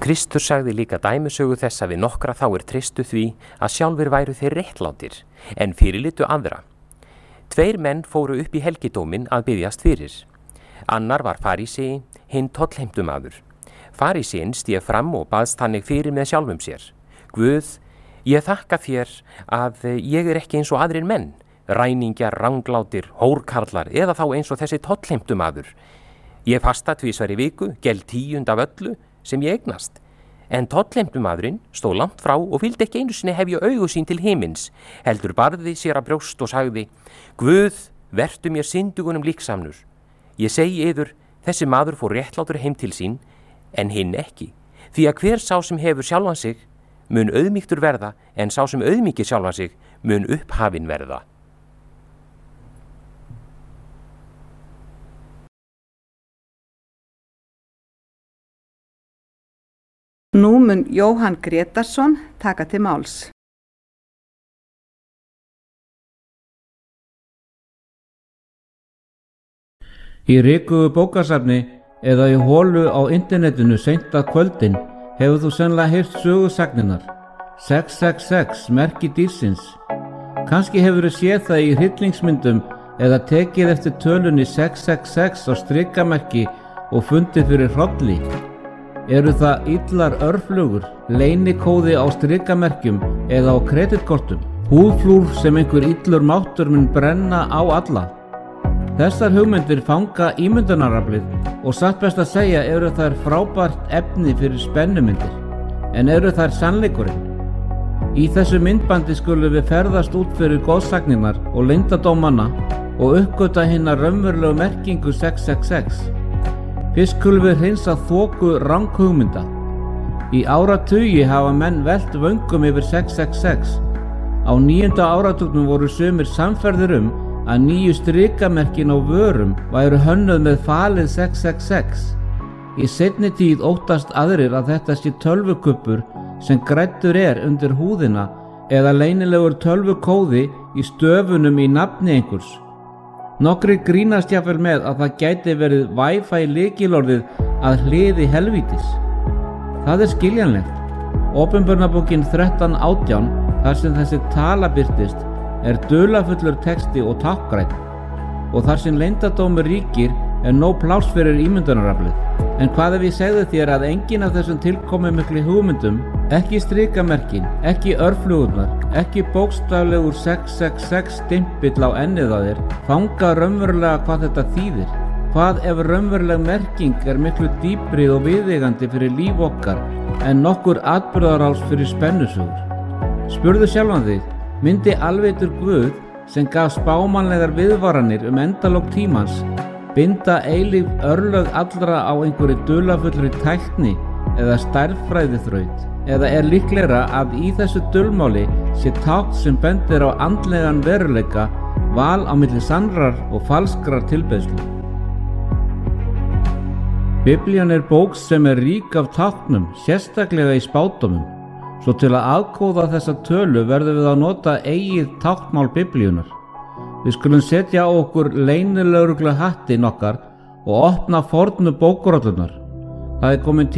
Kristur sagði líka dæmisögu þess að við nokkra þáir treystu því að sjálfir væru þeir réttlátir, en fyrirlitu aðra. 2 menn fóru upp í helgidóminn að biðjast fyrir. Annar var farísei, hinn tollheimtumaður. Faríseinn stíg fram og baðst þannig fyrir með sjálfum sér. Guð, ég þakka þér að ég ekki eins og aðrir menn, ræningjar, ranglátir, hórkarlar eða þá eins og þessi tollheimtumaður. Ég fasta 2 í viku, geld 10 af öllu sem ég eignast. En tollheimtumaðurinn stóð langt frá og vildi ekki einu sinni hefja augu sín til himins, heldur barði sér að brjóst og sagði: Guð, vertu mér syndugunum líksamnur. Ég segi yður, þessi maður fór réttlátur heim til sín, en hinn ekki. Því að hver sá sem hefur sjálfan sig mun auðmýktur verða, en sá sem auðmýkir sjálfan sig mun upphafinn verða. Nú mun Jóhann Grétarsson taka til máls. Í rikuðu bókasafni eða í holu á internetinu seint að kvöldin hefur þú sennilega heyrt sögusagninar. 666 merki dýrsins. Kannski hefur þú séð það í hryllingsmyndum eða tekið eftir tölunni 666 á strikamerki og fundið fyrir hrolli. Eru það illar örflugur, leynikóði á strikamerkjum eða á kreditkortum, húðflúr sem einhver illur máttur mun brenna á alla. Þessar hugmyndir fanga ímyndunaraflið og satt best að segja eru þær frábært efni fyrir spennumyndir. En eru þær sannleikurinn? Í þessu myndbandi skulum við ferðast út fyrir goðsagninar og leyndardómana og uppgöta hina raunverulegu merkingu 666. Fyrst skulum við hreinsa þoku ranghugmynda. Í áratugi hafa menn velt vöngum yfir 666. Á 9. áratugnum voru sumir sannfærðir að nýju strikamerkin á vörum væru hönnuð með falið 666. Í seinni tíð óttast aðrir að þetta sé tölvukubbur sem græddur undir húðina eða leynilegur tölvukóði í stöfunum í nafni einhvers. Nokkrir grínast jafnvel með að það gæti verið Wi-Fi lykilorðið að hliði helvítis. Það skiljanlegt. Opinberunarbókin 13:18, þar sem þessi tala birtist, dularfullur texti og táknrænn, og þar sem leyndardómur ríkir nóg pláss fyrir ímyndunaraflið. En hvað ef ég segði þér að engin af þessum tilkomu miklu hugmyndum, ekki strikamerkin, ekki örflugurnar, ekki bókstaflegur 666 stimpill á ennið á þér, fanga raunverulega hvað þetta þýðir? Hvað ef raunveruleg merking miklu dýpri og viðeigandi fyrir líf okkar en nokkur atburðarás fyrir spennusögur? Spurðu sjálfan þig, myndi alveitur Guð sem gaf spámanlegar viðvaranir endalok tímans binda eilíf örlög allra á einhverju dularfullri tækni eða stærðfræðiþraut? Eða líklegra að í þessu dulmáli sé tákn sem bendir á andlegan veruleika, val á milli sannrar og falskrar tilbeiðslu? Biblían bók sem rík af táknum, sérstaklega í spádómum. Svo til að aðkóða þessa tölu verðum við að nota eigið táknmál Biblíunar. Við skulum setja á okkur leynilögreglu hattinn okkar og opna fornu bókarollunar. Það komin tími